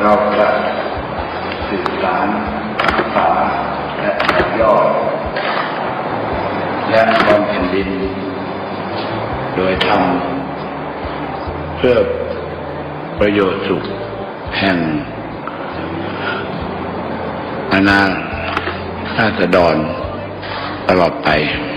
เราจะสื่อสารรักษาและย่อและบำเพ็ญดินโดยทำเพื่อประโยชน์สุขแห่งอาณาราษฎรตลอดไป